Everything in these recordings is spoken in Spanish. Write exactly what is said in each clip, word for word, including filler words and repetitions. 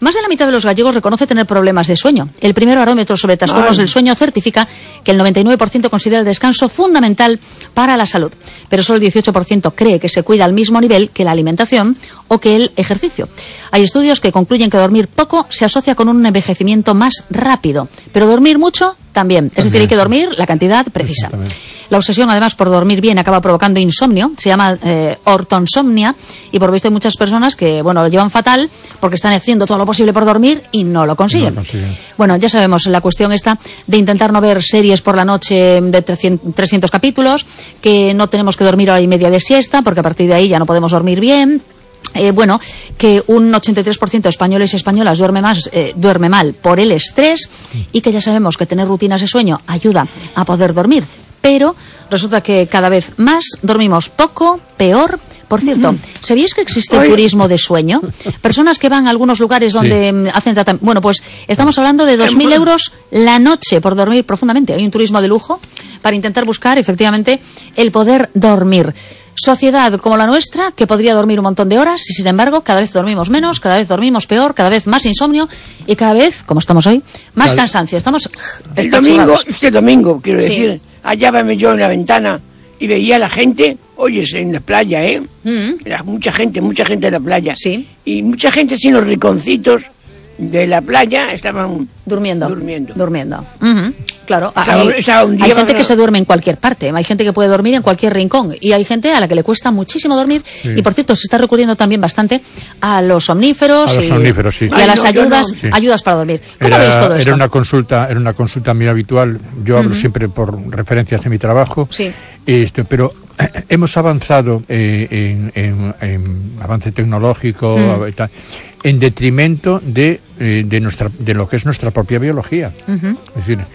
Más de la mitad de los gallegos reconoce tener problemas de sueño. El primer barómetro sobre trastornos del sueño certifica que el noventa y nueve por ciento considera el descanso fundamental para la salud, pero solo el dieciocho por ciento cree que se cuida al mismo nivel que la alimentación o que el ejercicio. Hay estudios que concluyen que dormir poco se asocia con un envejecimiento más rápido, pero dormir mucho también. Es decir, hay que dormir la cantidad precisa. La obsesión, además, por dormir bien acaba provocando insomnio. Se llama eh, ortonsomnia, y por visto hay muchas personas que, bueno, lo llevan fatal porque están haciendo todo lo posible por dormir y no lo consiguen. No lo consiguen. Bueno, ya sabemos la cuestión esta de intentar no ver series por la noche de trescientos capítulos, que no tenemos que dormir hora y media de siesta porque a partir de ahí ya no podemos dormir bien. Eh, bueno, que un ochenta y tres por ciento de españoles y españolas duerme, más, eh, duerme mal por el estrés, y que ya sabemos que tener rutinas de sueño ayuda a poder dormir. Pero resulta que cada vez más dormimos poco, peor. Por cierto, ¿sabíais que existe el turismo de sueño? Personas que van a algunos lugares donde sí. hacen tratamiento. Bueno, pues estamos hablando de dos mil euros la noche por dormir profundamente. Hay un turismo de lujo para intentar buscar, efectivamente, el poder dormir. Sociedad como la nuestra, que podría dormir un montón de horas, y sin embargo cada vez dormimos menos, cada vez dormimos peor, cada vez más insomnio y cada vez, como estamos hoy, más claro. cansancio. Estamos el domingo, este domingo, quiero sí. decir, allá me yo en la ventana y veía a la gente, oyes, en la playa, ¿eh? Mm. La, mucha gente, mucha gente en la playa. Sí. Y mucha gente sin los rinconcitos de la playa estaban durmiendo. Durmiendo. Durmiendo. Uh-huh. Claro, estaba, hay, estaba un día hay gente más... que se duerme en cualquier parte, hay gente que puede dormir en cualquier rincón, y hay gente a la que le cuesta muchísimo dormir, sí. y por cierto se está recurriendo también bastante a los somníferos, a los y, somníferos, sí. y a Ay, las no, ayudas, no. Sí. ayudas para dormir. ¿Cómo era, veis todo esto? Era una consulta, era una consulta muy habitual. Yo hablo uh-huh. siempre por referencias de mi trabajo, sí. este, pero eh, hemos avanzado eh, en, en, en avance tecnológico, uh-huh. tal, en detrimento de, eh, de, nuestra, de lo que es nuestra propia biología. Uh-huh. Es decir,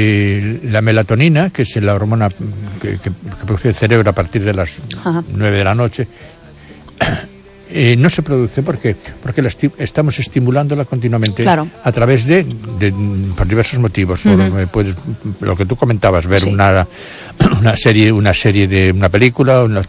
eh, la melatonina, que es la hormona que, que, que produce el cerebro a partir de las uh-huh. nueve de la noche, eh, no se produce. ¿Por qué? Porque la esti- estamos estimulándola continuamente, claro. a través de, de por diversos motivos. Uh-huh. Por, eh, puedes, lo que tú comentabas, ver sí. una, una serie, una serie de una película, una,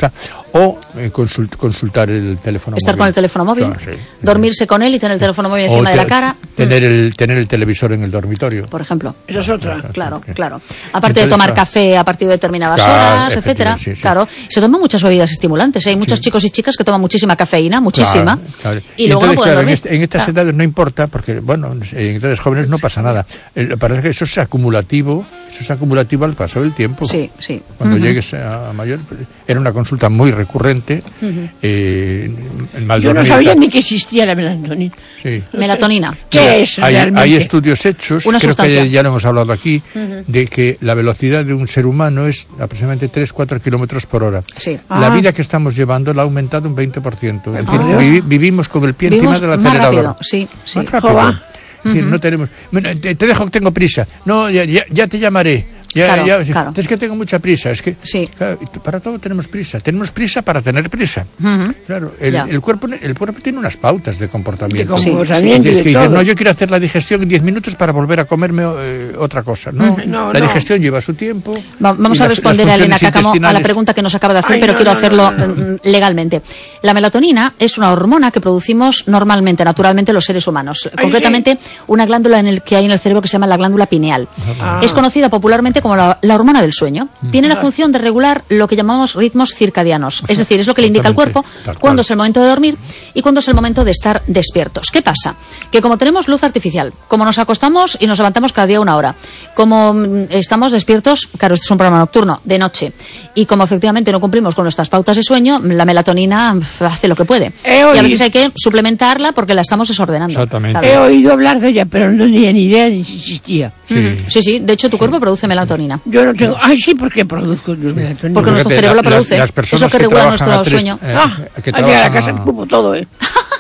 o eh, consult, consultar el teléfono estar móvil. con el teléfono móvil, Claro, sí. dormirse con él y tener el teléfono móvil encima te, de la cara, tener el tener el televisor en el dormitorio, por ejemplo. Esa es otra. Claro, okay. claro. Aparte Entonces, de tomar claro. café a partir de determinadas claro, horas, etcétera. Sí, sí. Claro, se toman muchas bebidas estimulantes. ¿eh? Hay muchos sí. chicos y chicas que toman muchísima cafeína, muchísima, claro, claro. y, y luego entonces, no pueden claro, dormir. En, este, en estas claro. edades no importa, porque bueno, en edades jóvenes no pasa nada. Eh, parece que eso es acumulativo, eso es acumulativo al paso del tiempo. Sí, sí. Cuando uh-huh. llegues a mayor, era una consulta muy recurrente. Uh-huh. eh, el mal Yo no dormir, sabía tal. ni que existía la melatonina. Sí. Melatonina. ¿Qué Mira, es hay, realmente? hay estudios hechos, Una creo sustancia. que ya lo hemos hablado aquí, uh-huh. de que la velocidad de un ser humano es aproximadamente tres a cuatro kilómetros por hora. Sí. Ah. La vida que estamos llevando la ha aumentado un veinte por ciento. Es decir, Ah. vivi- vivimos con el pie Vivimos encima del más acelerador. rápido, sí, sí. Más rápido. Joba. Es decir, no tenemos... Bueno, te, te dejo que tengo prisa. No, ya, ya, ya te llamaré. Ya, Claro, ya, claro. Es que tengo mucha prisa. Es que Sí. claro, para todo tenemos prisa. Tenemos prisa para tener prisa. Uh-huh. Claro, el, Ya. el cuerpo el cuerpo tiene unas pautas de comportamiento. De Sí, comportamiento Es y que de dices, todo. no, yo quiero hacer la digestión en diez minutos para volver a comerme eh, otra cosa. No, No, la no. digestión lleva su tiempo. Va- Vamos y a las- responder las a Elena funciones Cácamo a la intestinales- pregunta que nos acaba de hacer, Ay, pero no, quiero no, hacerlo no, no, no. mm, legalmente. La melatonina es una hormona que producimos normalmente, naturalmente, los seres humanos. Ay, Concretamente, una glándula en el que hay en el cerebro que se llama la glándula pineal. Ah. Es conocida popularmente como la, la hormona del sueño. Tiene la función de regular lo que llamamos ritmos circadianos. Es decir, es lo que le indica al cuerpo Tal cual. cuándo es el momento de dormir y cuándo es el momento de estar despiertos. ¿Qué pasa? Que como tenemos luz artificial, como nos acostamos y nos levantamos cada día una hora, como mm, estamos despiertos, claro, esto es un programa nocturno, de noche, y como efectivamente no cumplimos con nuestras pautas de sueño, la melatonina pf, hace lo que puede. He Y a oído- veces hay que suplementarla porque la estamos desordenando. Exactamente. He oído hablar de ella, pero no tenía ni idea de si existía. Sí. Ujú. Sí, sí, de hecho tu cuerpo produce melatonina. Yo no tengo... Ay, sí, ¿por qué produzco melatonina? Porque nuestro Fíjate, cerebro la la- produce. las Es personas lo que que regula trabajan nuestro a tres- sueño. eh, Ah, que al llegar a trabajan casa a- escupo todo, ¿eh?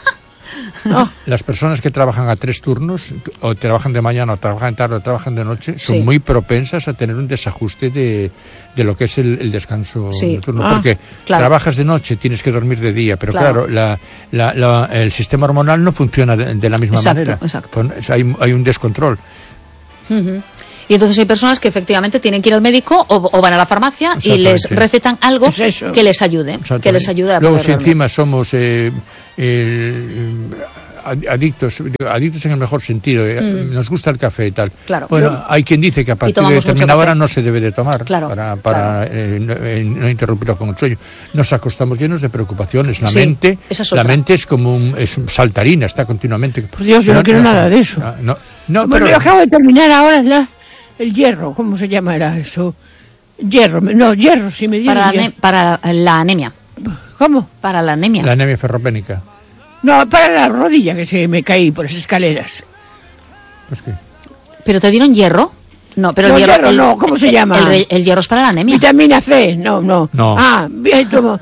No. Las personas que trabajan a tres turnos, o trabajan de mañana, o trabajan de tarde, o trabajan de noche, son Sí. muy propensas a tener un desajuste de, de lo que es el, el descanso Sí. nocturno. Ah, porque claro. trabajas de noche, tienes que dormir de día, pero Claro. claro, la, la, la- el sistema hormonal no funciona de, de la misma Exacto, manera. exacto. Con- hay, hay un descontrol. Ujú. Y entonces hay personas que efectivamente tienen que ir al médico o, o van a la farmacia y les Exactamente. recetan algo Es eso. que les ayude, que les ayude a Luego, poder si dormir. encima somos eh, eh, adictos, adictos en el mejor sentido, mm. nos gusta el café y tal. Claro. Bueno, ¿no? Hay quien dice que a partir de determinada hora no se debe de tomar, claro, para, para claro. Eh, no, eh, no interrumpirlo con el sueño. Nos acostamos llenos de preocupaciones. La sí, mente es la mente es como un, es un saltarina, está continuamente... Por Dios, yo no, no quiero no, nada de eso. No, no, no, bueno, pero... yo acabo de terminar ahora la, el hierro, ¿cómo se llamará eso? Hierro, no, hierro, si me para, ane para la anemia. ¿Cómo? Para la anemia. La anemia ferropénica. No, para la rodilla, que se me caí por las escaleras. Pues qué. ¿Pero te dieron hierro? No, pero no, el hierro, hierro el, no, ¿cómo se el, llama? El, el, el hierro es para la anemia. Vitamina C, no, no. no. Ah, bien, tomo...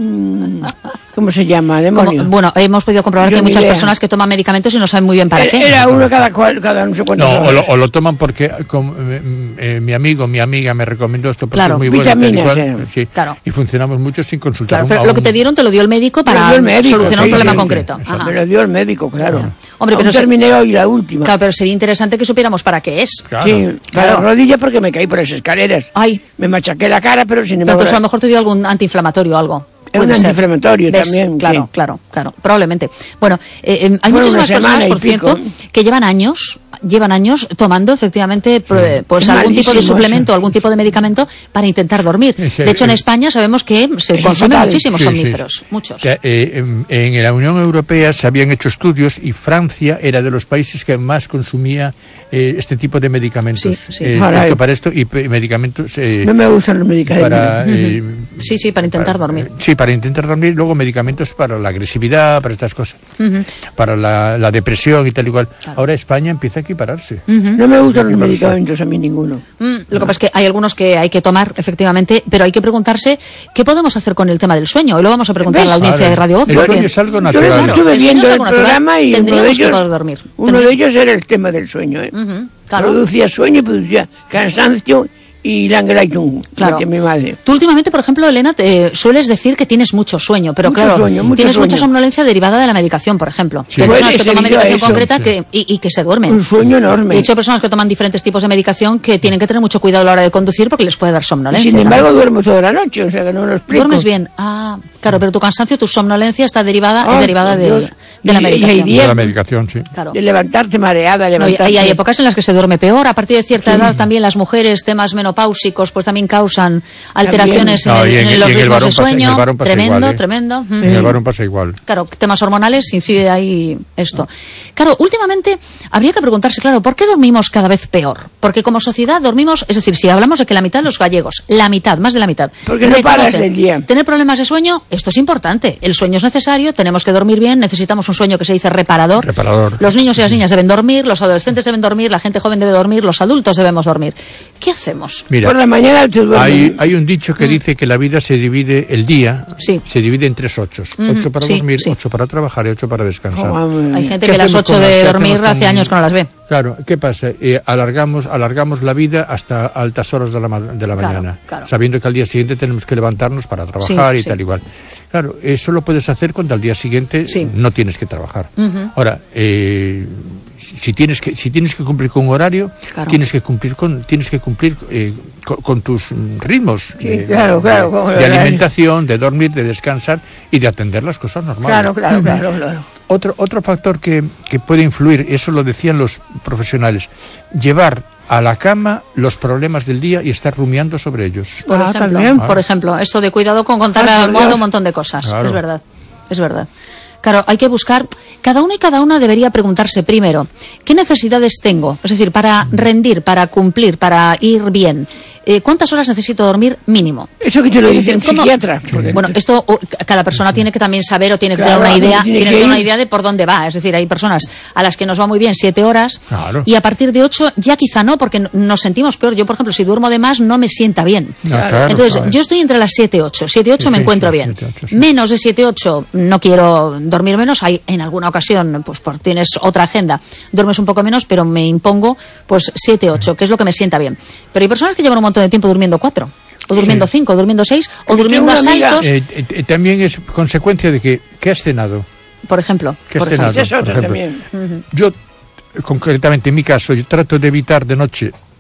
¿Cómo se llama? Demonio. Como, bueno, hemos podido comprobar Yo que hay muchas idea. personas que toman medicamentos y no saben muy bien para era, qué. Era uno cada cual, cada no sé cuántos No, o lo, o lo toman porque como, eh, eh, mi amigo, mi amiga me recomendó esto porque claro. es muy Vitaminas, bueno. eh. Sí, claro. Y funcionamos mucho sin consultar. Claro, un, pero un, lo que te dieron te lo dio el médico para el médico, solucionar sí, un problema sí, concreto. Sí, me lo dio el médico, claro. claro. Hombre, pero se... terminé hoy la última. Claro, pero sería interesante que supiéramos para qué es. Claro. Sí, claro. la rodilla porque me caí por las escaleras. Ay. Me machaqué la cara, pero sin embargo... Pero entonces a lo mejor te dio algún antiinflamatorio o algo. Es un antiinflamatorio también. Claro, sí. claro, claro, probablemente. Bueno, eh, eh, hay Bueno, muchísimas personas, por cierto, que llevan años, llevan años tomando efectivamente sí. pues es algún tipo de suplemento, eso. algún tipo de medicamento para intentar dormir. Sí, de hecho, en sí. España sabemos que se eso consumen fatal. muchísimos sí, somníferos, sí. muchos. Que, eh, en, en la Unión Europea se habían hecho estudios y Francia era de los países que más consumía eh, este tipo de medicamentos. Sí, sí. Eh, esto para esto y p- medicamentos... Eh, no me gustan los medicamentos. Para, eh, sí, sí, para intentar para, dormir. Sí, para intentar dormir. Luego medicamentos para la agresividad, para estas cosas. Uh-huh. Para la, la depresión y tal igual. Claro. Ahora España empieza a equipararse. Uh-huh. No me gustan los medicamentos a mí ninguno. Mm, lo que pasa es que hay algunos que hay que tomar, efectivamente, pero hay que preguntarse qué podemos hacer con el tema del sueño. Hoy lo vamos a preguntar ¿ves? A la audiencia claro. de Radio Voz. El sueño es algo natural. Yo estuve el viendo el, el programa y uno de ellos, que poder dormir. Uno de ellos era el tema del sueño. ¿eh? Uh-huh. Claro. Producía sueño y producía cansancio y Langraitung, claro. que mi madre. Tú últimamente, por ejemplo, Elena, te sueles decir que tienes mucho sueño, pero mucho claro, sueño, mucho tienes sueño. mucha somnolencia derivada de la medicación, por ejemplo. Sí. Hay personas Bueno, que toman medicación eso, concreta sí. que, y, y que se duermen. Un sueño enorme. De hecho, hay personas que toman diferentes tipos de medicación que tienen que tener mucho cuidado a la hora de conducir porque les puede dar somnolencia. Y sin embargo, también. duermo toda la noche, o sea que no lo explico. ¿Duermes bien? Ah, claro, pero tu cansancio, tu somnolencia está derivada, oh, es derivada de, de la y, medicación. Y de la medicación, sí. Claro. De levantarte mareada, levantarte... No, y, y hay épocas en las que se duerme peor. A partir de cierta sí. edad también las mujeres, temas menopáusicos, pues también causan alteraciones en, no, el, en, en los en ritmos de pasa, sueño. Tremendo, igual, ¿eh? tremendo. Mm. En el varón pasa igual. Claro, temas hormonales, incide ahí esto. Claro, últimamente habría que preguntarse, claro, ¿por qué dormimos cada vez peor? Porque como sociedad dormimos, es decir, si hablamos de que la mitad de los gallegos, la mitad, más de la mitad, porque no paras el día. Tener problemas de sueño, esto es importante. El sueño es necesario, tenemos que dormir bien, necesitamos un sueño que se dice reparador. Reparador. Los niños y las niñas deben dormir, los adolescentes deben dormir, la gente joven debe dormir, los adultos debemos dormir. ¿Qué hacemos? Mira, por la mañana te duermes. Hay, hay un dicho que mm. dice que la vida se divide, el día sí. se divide en tres ochos. Mm-hmm. Ocho para sí, dormir, sí. ocho para trabajar y ocho para descansar. Oh, hay gente que las ocho de dormir hace años que no las ve. Claro, ¿qué pasa? Eh, alargamos, alargamos la vida hasta altas horas de la, de la claro, mañana, claro. sabiendo que al día siguiente tenemos que levantarnos para trabajar sí, y sí. tal igual. Claro, eso lo puedes hacer cuando al día siguiente sí. no tienes que trabajar. Uh-huh. Ahora, eh, si tienes que si tienes que cumplir con un horario, claro. tienes que cumplir con tienes que cumplir eh, con, con tus ritmos sí, eh, claro, claro, de, de alimentación, de dormir, de descansar y de atender las cosas normales. Claro, claro, claro, claro. Otro otro factor que, que puede influir, eso lo decían los profesionales, llevar a la cama los problemas del día y estar rumiando sobre ellos. Por ah, ejemplo, también. por ejemplo, eso de cuidado con contar ah, al almohada un montón de cosas. Claro. Es verdad, es verdad. Claro, hay que buscar, cada uno y cada una debería preguntarse primero, ¿qué necesidades tengo? Es decir, para rendir, para cumplir, para ir bien. Eh, ¿Cuántas horas necesito dormir mínimo? Eso que te lo es dice decir, un psiquiatra. Porque... Bueno, esto o, cada persona tiene que también saber o tiene que claro, tener una idea, tiene tiene que que tener una idea de por dónde va. Es decir, hay personas a las que nos va muy bien siete horas claro. y a partir de ocho ya quizá no, porque nos sentimos peor. Yo, por ejemplo, si duermo de más no me sienta bien. No, claro, Entonces, claro. yo estoy entre las siete y ocho. siete y ocho sí, me sí, encuentro sí, bien. siete, ocho, sí. Menos de siete y ocho no quiero dormir menos. Hay en alguna ocasión, pues por tienes otra agenda, duermes un poco menos, pero me impongo pues siete ocho, que es lo que me sienta bien. Pero hay personas que llevan un montón de tiempo durmiendo cuatro. O durmiendo sí. cinco, o durmiendo seis, o durmiendo a saltos. Eh, eh, también es consecuencia de que, ¿qué has cenado? Por ejemplo. ¿Qué has por ejemplo. cenado? Es otra por ejemplo. también. Uh-huh. Yo, concretamente en mi caso, yo trato de evitar de noche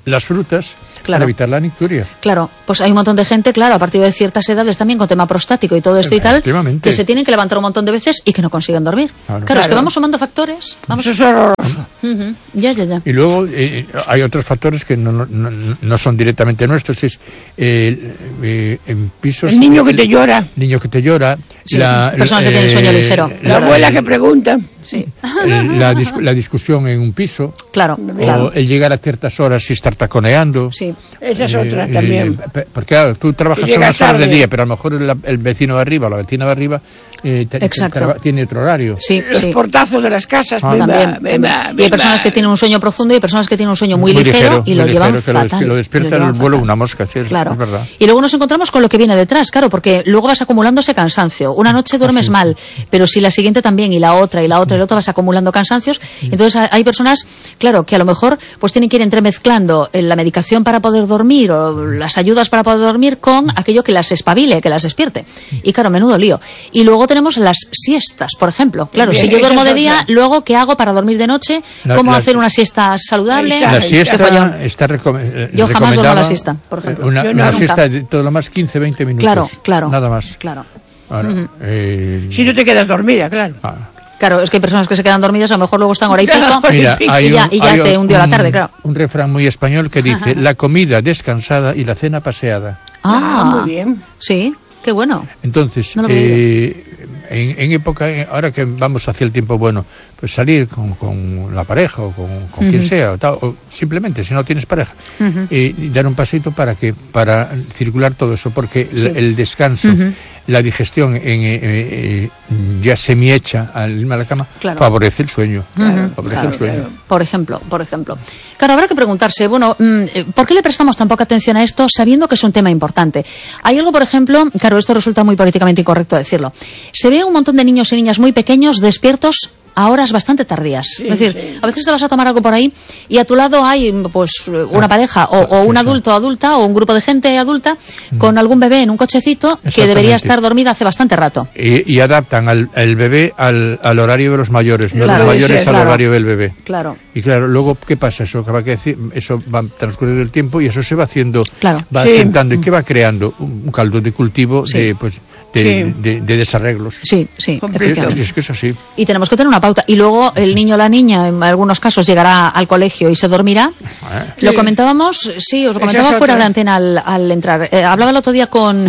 las frutas, claro, para evitar la nicturia. Claro, pues hay un montón de gente, claro, a partir de ciertas edades también con tema prostático y todo esto y tal, que se tienen que levantar un montón de veces y que no consiguen dormir. Claro, claro, claro. Es que vamos sumando factores. Vamos... Eso es horroroso. Uh-huh. Ya, ya, ya. Y luego eh, hay otros factores que no, no, no, no son directamente nuestros, es eh, eh, en pisos... El niño que te llora. El niño que te llora. Sí, la, personas eh, que tienen sueño ligero. La, la abuela que pregunta. Sí. La, la discusión en un piso. Claro, o claro. el llegar a ciertas horas y estar taconeando. Sí. Esa es otra eh, también. Eh, porque claro, tú trabajas a unas horas del día, pero a lo mejor el, el vecino de arriba o la vecina de arriba eh, te, Exacto. Te, tiene otro horario. Sí, Los sí. portazos de las casas. Ah. Bimba, también. Bimba, y hay personas que tienen un sueño profundo y hay personas que tienen un sueño muy, muy ligero, ligero y lo ligero, llevan que fatal. Lo, lo despierta el vuelo una mosca, sí, claro. Es verdad. Y luego nos encontramos con lo que viene detrás, claro, porque luego vas acumulando ese cansancio. Una noche duermes sí, mal, sí. pero si la siguiente también, y la otra, y la otra, y la otra, vas acumulando cansancios. Sí. Entonces hay personas, claro, que a lo mejor pues tienen que ir entremezclando la medicación para poder dormir o las ayudas para poder dormir con aquello que las espabile, que las despierte. Y claro, menudo lío. Y luego tenemos las siestas, por ejemplo. Claro, Bien, si yo duermo de día, la... luego, ¿qué hago para dormir de noche? La, ¿Cómo la, hacer una siesta saludable? La siesta está recomendada. Yo jamás duermo la siesta, por ejemplo. Una, yo una no, siesta de todo lo más quince, veinte minutos. Claro, claro. Nada más. Claro. Ahora, uh-huh. eh... Si no te quedas dormida, claro. Ah. Claro, es que hay personas que se quedan dormidas, a lo mejor luego están hora y pico. Mira, y ya, un, y ya te hundió un, la tarde, claro. Un refrán muy español que dice, la comida descansada y la cena paseada. Ah, ah muy bien. Sí, qué bueno. Entonces, no eh, en, en época, ahora que vamos hacia el tiempo bueno, pues salir con, con la pareja o con, con uh-huh. quien sea, o, tal, o simplemente si no tienes pareja, uh-huh. eh, y dar un pasito para que para circular todo eso, porque sí. el, el descanso, uh-huh. la digestión en, eh, eh, ya semi-hecha al irme a la cama, claro. favorece el sueño. Uh-huh. Favorece claro, el sueño. Claro. Por ejemplo, por ejemplo. Claro, habrá que preguntarse, bueno, ¿por qué le prestamos tan poca atención a esto sabiendo que es un tema importante? Hay algo, por ejemplo, claro, esto resulta muy políticamente incorrecto decirlo. Se ve un montón de niños y niñas muy pequeños despiertos a horas bastante tardías. Sí, es decir, sí. a veces te vas a tomar algo por ahí y a tu lado hay pues una pareja o, o un adulto o adulta o un grupo de gente adulta con algún bebé en un cochecito que debería estar dormida hace bastante rato. Y, y adaptan al el bebé al, al horario de los mayores, no claro, de los mayores sí, al claro. horario del bebé. Claro. Y claro, luego, ¿qué pasa? Eso, va, que decir, eso va transcurriendo el tiempo y eso se va haciendo, claro. va sí. asentando. ¿Y qué va creando? Un, un caldo de cultivo sí. de, pues, de, sí. de, de desarreglos. Sí, sí, efectivamente. Es, es que es así. Y tenemos que tener una pauta. Y luego el niño o la niña, en algunos casos, llegará al colegio y se dormirá. ¿Eh? Lo sí. comentábamos, sí, os lo comentaba fuera otra. de antena al, al entrar. Eh, hablaba el otro día con,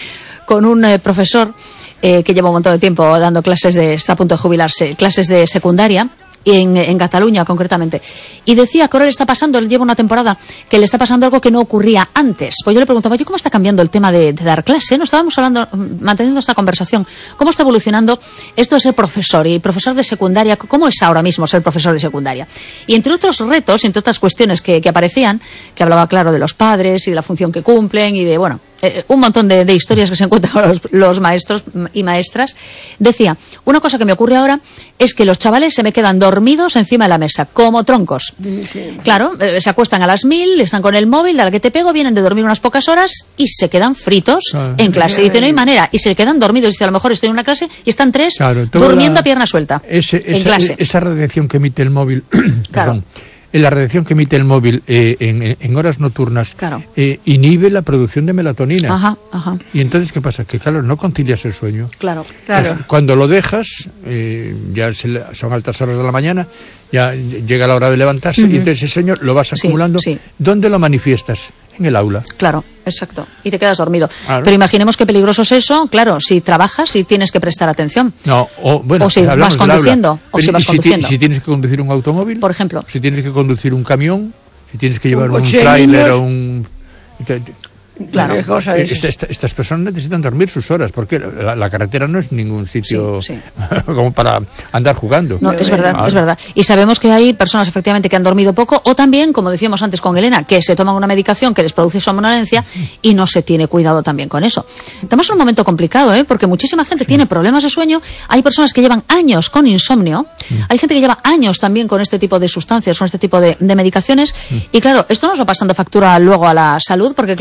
con un eh, profesor eh, que lleva un montón de tiempo dando clases de, está a punto de jubilarse, clases de secundaria. En, en Cataluña concretamente, y decía que ahora le está pasando, él lleva una temporada que le está pasando algo que no ocurría antes. Pues yo le preguntaba, ¿yo cómo está cambiando el tema de, de dar clase? No estábamos hablando, manteniendo esta conversación, ¿cómo está evolucionando esto de ser profesor y profesor de secundaria? ¿Cómo es ahora mismo ser profesor de secundaria? Y entre otros retos, entre otras cuestiones que, que aparecían, que hablaba claro de los padres y de la función que cumplen y de, bueno, Eh, un montón de, de historias que se encuentran con los, los maestros y maestras, decía, una cosa que me ocurre ahora es que los chavales se me quedan dormidos encima de la mesa, como troncos. Sí. Claro, eh, se acuestan a las mil, están con el móvil, a la que te pego, vienen de dormir unas pocas horas y se quedan fritos ah, en clase. Dice, no hay manera. Y se quedan dormidos. Dice, a lo mejor estoy en una clase y están tres claro, durmiendo la, a pierna suelta. Ese, en esa, clase. Esa radiación que emite el móvil, claro. perdón, la radiación que emite el móvil eh, en, en horas nocturnas claro. eh, inhibe la producción de melatonina. Ajá, ajá. Y entonces, ¿qué pasa? Que, claro, no concilias el sueño. Claro, claro. Pues, cuando lo dejas, eh, ya se le, son altas horas de la mañana, ya llega la hora de levantarse, uh-huh. y entonces ese sueño lo vas acumulando. Sí, sí. ¿Dónde lo manifiestas? En el aula. Claro, exacto. Y te quedas dormido. Claro. Pero imaginemos qué peligroso es eso, claro, si trabajas y tienes que prestar atención. No, o, bueno, o si vas conduciendo. O Pero, si vas si conduciendo. Ti, si tienes que conducir un automóvil. Por ejemplo. Si tienes que conducir un camión. Si tienes que llevar un, un coche, tráiler o un... Claro. Esta, esta, estas personas necesitan dormir sus horas porque la, la carretera no es ningún sitio sí, sí. como para andar jugando. No, es verdad, ah. es verdad. Y sabemos que hay personas efectivamente que han dormido poco o también, como decíamos antes con Elena, que se toman una medicación que les produce somnolencia y no se tiene cuidado también con eso. Estamos en un momento complicado, ¿eh? Porque muchísima gente sí. tiene problemas de sueño. Hay personas que llevan años con insomnio. Sí. Hay gente que lleva años también con este tipo de sustancias, con este tipo de, de medicaciones. Sí. Y claro, esto nos va pasando factura luego a la salud porque claro,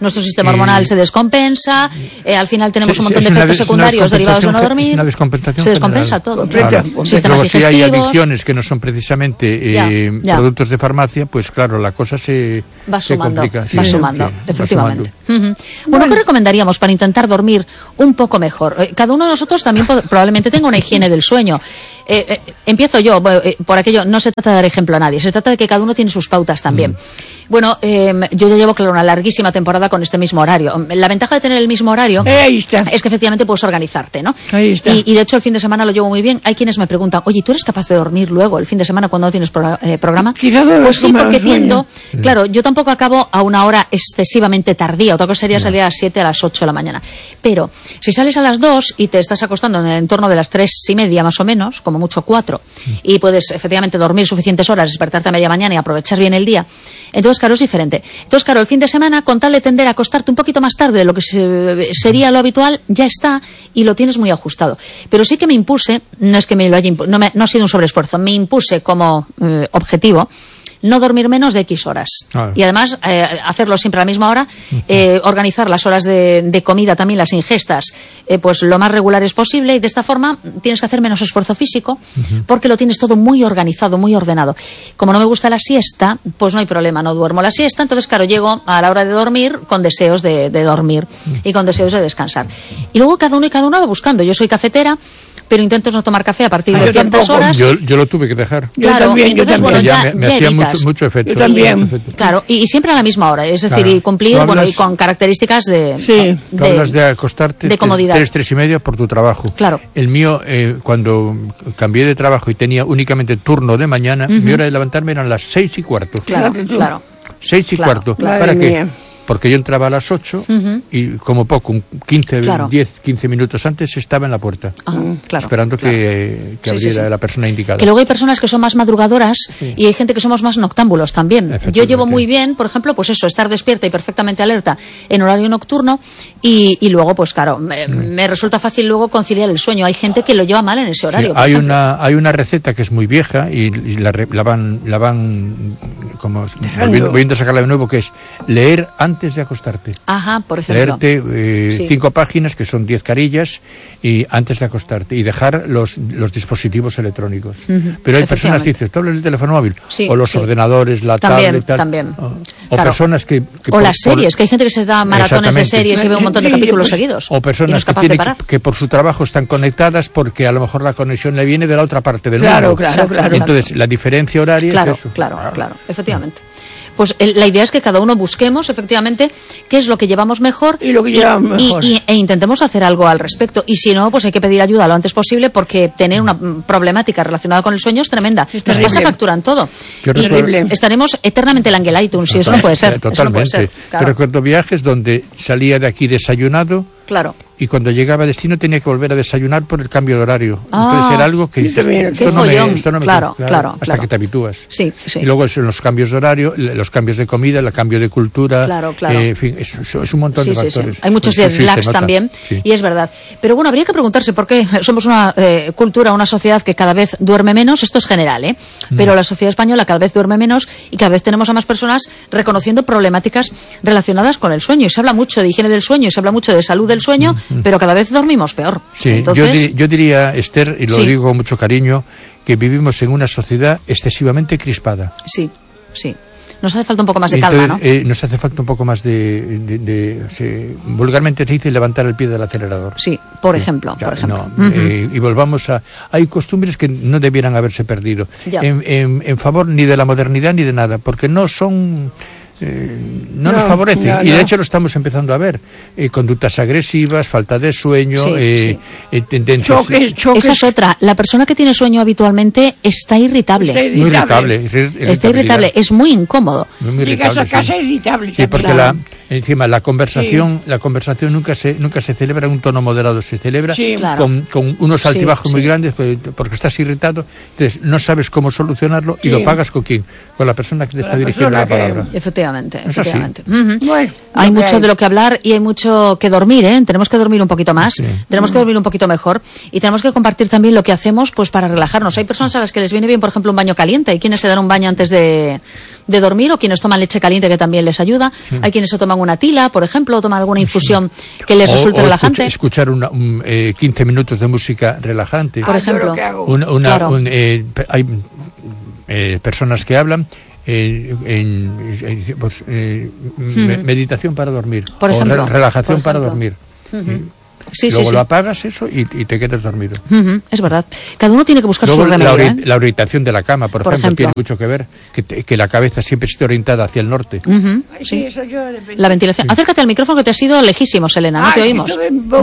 nuestro sistema hormonal eh, se descompensa, eh, al final tenemos sí, un montón sí, de efectos des, secundarios derivados de no dormir. Una descompensación se descompensa general. todo. Claro. Claro. Sistemas Luego, si hay digestivos. adicciones que no son precisamente Ya, eh, ya. productos de farmacia, pues claro, la cosa se, Va se sumando, complica. Sí, va sí, sumando, sí, efectivamente. va sumando. Uh-huh. Bueno, ¿qué recomendaríamos para intentar dormir un poco mejor? Eh, Cada uno de nosotros también po- probablemente tenga una higiene del sueño. Eh, eh, empiezo yo, bueno, eh, por aquello, no se trata de dar ejemplo a nadie, se trata de que cada uno tiene sus pautas también. Mm. Bueno, eh, yo ya llevo, claro, una larguísima temporada con este mismo horario. La ventaja de tener el mismo horario eh, ahí está. es que efectivamente puedes organizarte, ¿no? Ahí está. Y, y de hecho el fin de semana lo llevo muy bien. Hay quienes me preguntan, oye, ¿tú eres capaz de dormir luego el fin de semana cuando no tienes pro- eh, programa? Pues sí, porque tiendo, Sí. claro, yo tampoco acabo a una hora excesivamente tardía. Otra cosa sería salir a las siete, a las ocho de la mañana. Pero si sales a las dos y te estás acostando en el entorno de las tres y media más o menos, como mucho cuatro, y puedes efectivamente dormir suficientes horas, despertarte a media mañana y aprovechar bien el día, entonces claro, es diferente. Entonces claro, el fin de semana, con tal de tender a acostarte un poquito más tarde de lo que se, sería lo habitual, ya está y lo tienes muy ajustado. Pero sí que me impuse, no es que me lo haya impu- no, me, no ha sido un sobreesfuerzo, me impuse como eh, objetivo no dormir menos de X horas. Ah. Y además, eh, hacerlo siempre a la misma hora, eh, organizar las horas de, de comida, también las ingestas, eh, pues lo más regulares posible, y de esta forma tienes que hacer menos esfuerzo físico, uh-huh. porque lo tienes todo muy organizado, muy ordenado. Como no me gusta la siesta, pues no hay problema, no duermo la siesta, entonces claro, llego a la hora de dormir con deseos de, de dormir uh-huh. y con deseos de descansar. Y luego cada uno y cada uno va buscando. Yo soy cafetera, pero intento no tomar café a partir Ah, de ciertas horas. Yo, yo lo tuve que dejar. Yo Claro, también, yo entonces, también. bueno, ya, me, me ya hacía evitas. mucho, mucho efecto. Yo también. Mucho efecto. Claro, y, y siempre a la misma hora, es decir, Claro. y cumplir, Tú bueno, hablas- y con características de, Sí. Tú hablas de acostarte de comodidad. tres, tres y media por tu trabajo. Claro. El mío, eh, cuando cambié de trabajo y tenía únicamente turno de mañana, Ujú. mi hora de levantarme eran las seis y cuarto. Claro, Fíjate tú. claro. Seis y Claro, cuarto. claro. ¿Para Madre qué? mía. Porque yo entraba a las ocho Ujú. y como poco, un quince, Claro. diez, quince minutos antes estaba en la puerta. Ajá, claro. esperando claro. que, que Sí, sí, abriera sí. la persona indicada. Que luego hay personas que son más madrugadoras y hay gente que somos más noctámbulos también. Yo Efectivamente. llevo muy bien, por ejemplo, pues eso, estar despierta y perfectamente alerta en horario nocturno y, y luego, pues claro, me, me resulta fácil luego conciliar el sueño. Hay gente que lo lleva mal en ese horario. Sí, por hay ejemplo. una hay una receta que es muy vieja y, y la, re- la van la van como Dejando. volviendo, volviendo a sacarla de nuevo, que es leer antes de acostarte. Ajá, por ejemplo. Leerte eh, Sí. cinco páginas, que son diez carillas, y antes de acostarte, y dejar los, los dispositivos electrónicos. Ujú, Pero hay personas efectivamente. que dicen, ¿tú hablas del teléfono móvil? Sí, o los sí. ordenadores, la También, tablet, tal. también. O, o Claro. personas que... que O por- las por- series, que hay gente que se da maratones de Exactamente. series y ve un montón de Sí, capítulos pues, seguidos. O y no personas es que, capaz de tienen parar. que, que por su trabajo están conectadas porque a lo mejor la conexión le viene de la otra parte del Claro, mundo. claro, Exacto, claro. exacto. Entonces, la diferencia horaria Claro, es eso. claro, claro, efectivamente. Pues el- la idea es que cada uno busquemos efectivamente qué es lo que llevamos mejor Y lo que llevamos y- mejor. y- e intentemos hacer algo al respecto. Y si no, pues hay que pedir ayuda lo antes posible porque tener una mm, problemática relacionada con el sueño es tremenda. Nos terrible. pasa factura en todo. Yo Y recuerdo- estaremos eternamente en el iTunes y eso no puede ser. Eso no puede Totalmente. ser. Yo Claro, recuerdo viajes donde salía de aquí desayunado claro. y cuando llegaba a destino tenía que volver a desayunar por el cambio de horario. Ah. Entonces era algo que Yo dices, también, esto qué no me- follón. esto no me- Claro, claro, hasta claro. que te habitúas. Sí, sí. Y luego son los cambios de horario, le- los cambios de comida, el cambio de cultura. Claro, claro. eh, en fin, es, es- es un montón Sí, de sí, sí. factores. Hay muchos Eso sí se relax nota. también, Sí. y es verdad. Pero bueno, habría que preguntarse por qué somos una eh, cultura, una sociedad que cada vez duerme menos. Esto es general, ¿eh? Pero la sociedad española cada vez duerme menos y cada vez tenemos a más personas reconociendo problemáticas relacionadas con el sueño. Y se habla mucho de higiene del sueño y se habla mucho de salud del sueño, pero cada vez dormimos peor. Sí, Entonces, yo, di- yo diría, Esther, y lo Sí. digo con mucho cariño, que vivimos en una sociedad excesivamente crispada. sí, sí. Nos hace falta un poco más de Entonces, calma, ¿no? eh, nos hace falta un poco más de... de- de- se- vulgarmente se dice levantar el pie del acelerador. Sí, por Sí, ejemplo, ya, por ejemplo. no, Ujú. eh, y volvamos a... Hay costumbres que no debieran haberse perdido. Ya. En, en- en favor ni de la modernidad ni de nada, porque no son... eh, no, No, nos favorecen. no, Y de no. hecho lo estamos empezando a ver. Eh, conductas agresivas, falta de sueño, Sí, eh, eh, tendencias... Choques, choques. Esa es otra. La persona que tiene sueño habitualmente está irritable. Está Muy irritable. irritable. irri- Está irritabilidad. irritable, es muy incómodo. Muy, muy Llegas a irritable, casa sí. irritable Sí, también. porque Claro. la, encima la conversación, la conversación nunca se nunca se celebra en un tono moderado, se celebra Sí. Claro. con, con unos Sí, altibajos muy sí. grandes pues, porque estás irritado, entonces no sabes cómo solucionarlo y Sí. lo pagas con quién, con la persona que te Con está la dirigiendo la persona que- palabra. Efectivamente, Es así. efectivamente. Ujú. Bueno, Hay lo que mucho hay. de lo que hablar y hay mucho que dormir, ¿eh? Tenemos que dormir un poquito más, Sí. tenemos que dormir un poquito mejor y tenemos que compartir también lo que hacemos pues para relajarnos. Hay personas a las que les viene bien, por ejemplo, un baño caliente. Hay quienes se dan un baño antes de, de dormir, o quienes toman leche caliente, que también les ayuda. Sí. Hay quienes se toman una tila, por ejemplo, o toman alguna infusión que les o, resulte o relajante. Escuchar una, un, eh, quince minutos de música relajante. Por ejemplo. Una, una, claro. un, eh, hay eh, personas que hablan eh, en, en pues, eh, hmm. meditación para dormir. Por ejemplo. O re relajación por ejemplo. para dormir. Uh-huh. Sí, Luego sí, lo sí. apagas eso y, y te quedas dormido. Uh-huh, es verdad. Cada uno tiene que buscar Luego, su remedio. La, ¿eh? la orientación de la cama, por, por ejemplo, ejemplo, tiene mucho que ver. Que, te, que la cabeza siempre esté orientada hacia el norte. Uh-huh, sí, sí. eso yo la ventilación. Sí. Acércate al micrófono, que te has ido lejísimo, Selena. No ah, te oímos.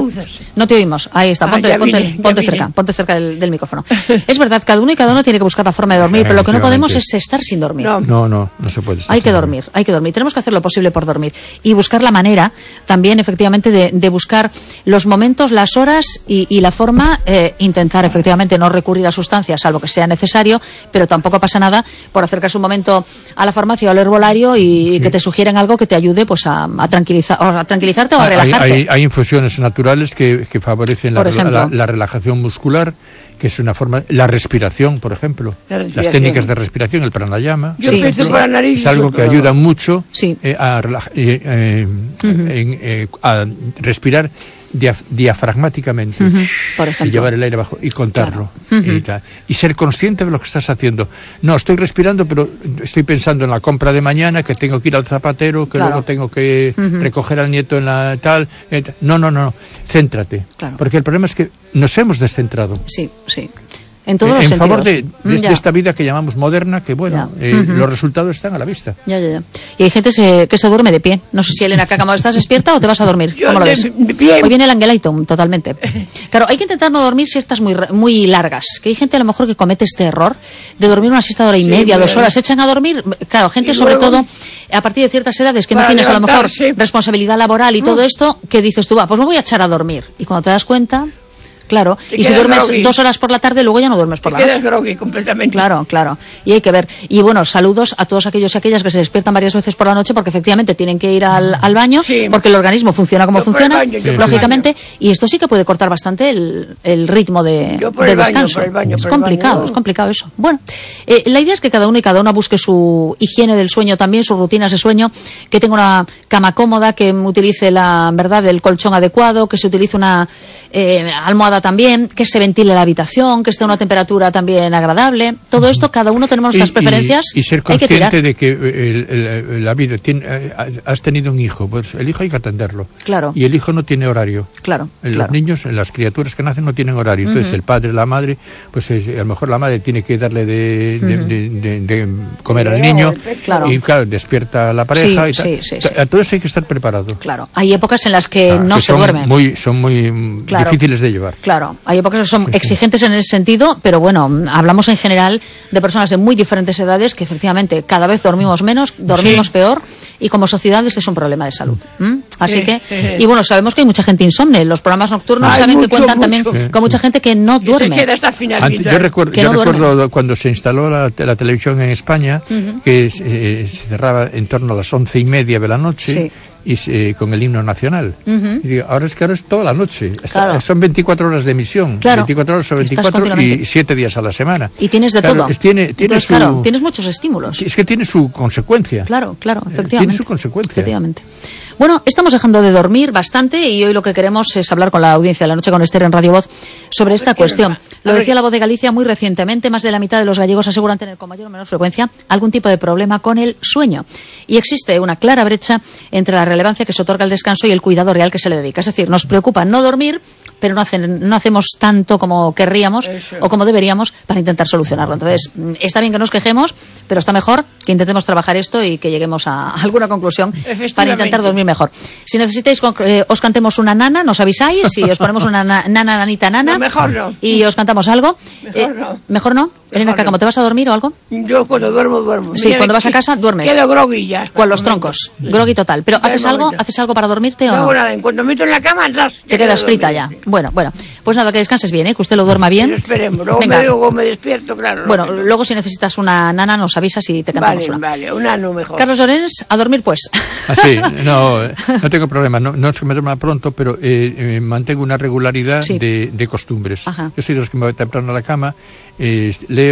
No te oímos. Ahí está. Ponte, ah, ponte, vine, ponte cerca. Ponte cerca del, del micrófono. Es verdad, cada uno y cada uno tiene que buscar la forma de dormir, pero lo que no podemos es estar sin dormir. No, no, no, no se puede estar Hay que dormir, hay que dormir. Tenemos que hacer lo posible por dormir. Y buscar la manera, también, efectivamente, de, de buscar los momentos, las horas y, y la forma, eh, intentar efectivamente no recurrir a sustancias, salvo que sea necesario, pero tampoco pasa nada por acercarse un momento a la farmacia o al herbolario y sí. que te sugieren algo que te ayude pues a, a, tranquilizar, o a tranquilizarte o a relajarte. Hay, hay, hay infusiones naturales que, que favorecen la, la, la relajación muscular, que es una forma, la respiración, por ejemplo, la respiración. Las técnicas de respiración, el pranayama, Yo sí, sí. Por la nariz, es algo que ayuda mucho sí. eh, a, eh, eh, uh-huh. en, eh, a respirar Diaf diafragmáticamente uh-huh, por ejemplo. Y llevar el aire abajo y contarlo claro. uh-huh. y, tal. Y ser consciente de lo que estás haciendo. No, estoy respirando, pero estoy pensando en la compra de mañana, que tengo que ir al zapatero, que claro. luego tengo que uh-huh. recoger al nieto en la tal, eh, no, no, no, céntrate, claro. porque el problema es que nos hemos descentrado. Sí, sí. En todos en, los en sentidos. favor de, de, de esta vida que llamamos moderna, que bueno, eh, uh-huh. los resultados están a la vista. Ya, ya, ya. Y hay gente se, que se duerme de pie. No sé si, Elena, que acabamos, ¿estás despierta o te vas a dormir? Yo ¿Cómo lo de, ves? De pie. Hoy viene el Angelitum, totalmente. Claro, hay que intentar no dormir siestas muy, muy largas. Que hay gente a lo mejor que comete este error de dormir una siesta de hora y sí, media, dos horas. Se echan a dormir. Claro, gente sobre luego, todo a partir de ciertas edades que no tienes a lo mejor responsabilidad laboral y no. todo esto, que dices tú, va, pues me voy a echar a dormir. Y cuando te das cuenta... Claro, te y si duermes groggy. dos horas por la tarde, luego ya no duermes por te la noche. Te quedas groggy completamente. Claro, claro. Y hay que ver. Y bueno, saludos a todos aquellos y aquellas que se despiertan varias veces por la noche porque efectivamente tienen que ir al, al baño, sí. porque el organismo funciona como yo funciona, baño, sí. lógicamente, y esto sí que puede cortar bastante el, el ritmo de, de descanso. Baño, baño, es complicado, baño. es complicado eso. Bueno, eh, la idea es que cada uno y cada una busque su higiene del sueño también, sus rutinas de sueño, que tenga una cama cómoda, que utilice la verdad el colchón adecuado, que se utilice una eh, almohada también, que se ventile la habitación, que esté a una temperatura también agradable. Todo esto, cada uno tenemos nuestras y, preferencias. Y, y ser consciente de que el, el, la vida, tiene, has tenido un hijo, pues el hijo hay que atenderlo. Claro. Y el hijo no tiene horario. Claro. Los claro. niños, las criaturas que nacen no tienen horario. Entonces uh-huh. el padre, la madre, pues es, a lo mejor la madre tiene que darle de, de, uh-huh. de, de, de comer al niño. Claro. Y claro, despierta a la pareja. Sí, y tal. Sí, sí, sí. A todo eso hay que estar preparado. Claro. Hay épocas en las que ah, no que se son duerme. Muy, son muy claro. difíciles de llevar. Claro. Hay épocas que son exigentes en ese sentido, pero bueno, hablamos en general de personas de muy diferentes edades que efectivamente cada vez dormimos menos, dormimos sí. peor y como sociedad este es un problema de salud. ¿Mm? Así sí, que, sí, sí. y bueno, sabemos que hay mucha gente insomne. Los programas nocturnos Ay, saben mucho, que cuentan mucho. también sí. con mucha gente que no duerme. Se hasta final, Antes, yo recuerdo, yo no recuerdo cuando se instaló la, la televisión en España, uh-huh. que eh, se cerraba en torno a las once y media de la noche. Sí. Y eh, con el himno nacional. Uh-huh. Y digo, ahora es que ahora es toda la noche. Claro. Son veinticuatro horas de emisión. Claro. veinticuatro horas o veinticuatro y siete días a la semana. Y tienes de claro, todo. Es, tiene, tiene Entonces, su, claro, tienes muchos estímulos. Es que tiene su consecuencia. Claro, claro, efectivamente. Tiene su consecuencia. Efectivamente. Bueno, estamos dejando de dormir bastante y hoy lo que queremos es hablar con la audiencia de La Noche con Esther en Radio Voz sobre esta cuestión. Lo decía La Voz de Galicia muy recientemente, más de la mitad de los gallegos aseguran tener con mayor o menor frecuencia algún tipo de problema con el sueño. Y existe una clara brecha entre la relevancia que se otorga al descanso y el cuidado real que se le dedica. Es decir, nos preocupa no dormir, pero no, hacen, no hacemos tanto como querríamos Eso. o como deberíamos para intentar solucionarlo. Entonces, está bien que nos quejemos, pero está mejor que intentemos trabajar esto y que lleguemos a alguna conclusión para intentar dormir mejor. Si necesitáis eh, os cantemos una nana, nos avisáis y os ponemos una na nana, nanita, nana. No, mejor no. Y os cantamos algo. Mejor eh, no. ¿Mejor no? Elena Cácamo, ¿te vas a dormir o algo? Yo cuando duermo, duermo. Sí, Mira, cuando vas a casa, duermes. Quedo groggy ya. Con los troncos. Sí. Groggy total. ¿Pero haces algo? Momento. ¿Haces algo para dormirte o no? No, nada. En cuanto me meto en la cama, atrás. Te quedas frita ya. Bueno, bueno. Pues nada, que descanses bien, ¿eh? Que usted lo duerma bien. Pero esperemos. Luego me, luego me despierto, claro. Bueno, no luego si necesitas una nana, nos avisas y te cantamos vale, una. Vale, una no mejor. Carlos Llorens, a dormir pues. Ah, sí, no, no tengo problema. No, no es que me duerma pronto, pero eh, eh, mantengo una regularidad sí. de, de costumbres. Ajá. Yo soy de los que me voy temprano a la cama, eh, leo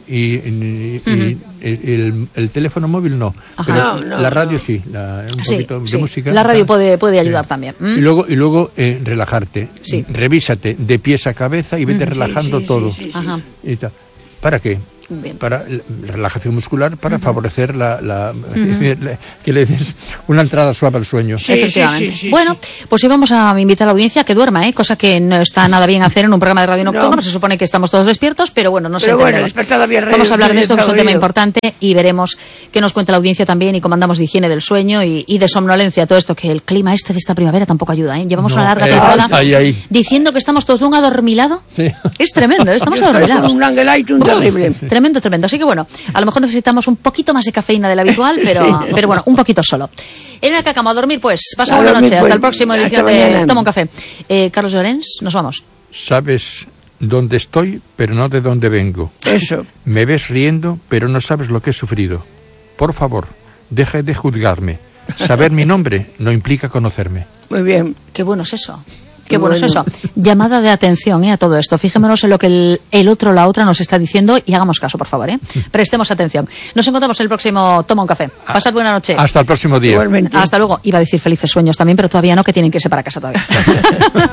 y, y, uh-huh. y el, el teléfono móvil no, Ajá. pero no, no, la radio no. sí, la, un sí, poquito sí. de música. La radio puede, puede ayudar sí. también. ¿Mm? Y luego, y luego eh, relajarte. Sí. Revísate de pies a cabeza y vete uh-huh. relajando sí, sí, todo. Sí, sí, sí. Ajá. Y tal. ¿Para qué? Bien. Para la relajación muscular, para uh-huh. favorecer la, la, uh-huh. la que le des una entrada suave al sueño. Sí, Efectivamente. sí, sí, sí, bueno, sí. pues hoy vamos a invitar a la audiencia a que duerma, ¿eh? Cosa que no está nada bien hacer en un programa de radio nocturno. No. Se supone que estamos todos despiertos, pero bueno, nos pero entendemos. Bueno, vamos a hablar de esto, que es un tema importante, y veremos qué nos cuenta la audiencia también y cómo andamos de higiene del sueño y, y de somnolencia, todo esto, que el clima este de esta primavera tampoco ayuda, ¿eh? Llevamos no, una larga eh, temporada ay, ay. diciendo que estamos todos de un adormilado. Sí. Es tremendo, ¿eh? Estamos adormilados. Un languelite, un terrible. Sí. Tremendo, tremendo. Así que bueno, a lo mejor necesitamos un poquito más de cafeína de la habitual, pero, sí. pero bueno, un poquito solo. Elena Cáccamo, a dormir pues. Pasa buena noche. Hasta pues, el próximo edición de Toma un Café. Eh, Carlos Llorens, nos vamos. Sabes dónde estoy, pero no de dónde vengo. Eso. Me ves riendo, pero no sabes lo que he sufrido. Por favor, deja de juzgarme. Saber mi nombre no implica conocerme. Muy bien. Qué bueno es eso. Qué bueno, bueno es eso. Llamada de atención ¿eh? a todo esto. Fijémonos en lo que el, el otro o la otra nos está diciendo y hagamos caso, por favor. ¿eh? Prestemos atención. Nos encontramos el próximo Toma un Café. Pasad buena noche. Hasta el próximo día. Igualmente. Hasta luego. Iba a decir felices sueños también, pero todavía no, que tienen que irse para casa todavía.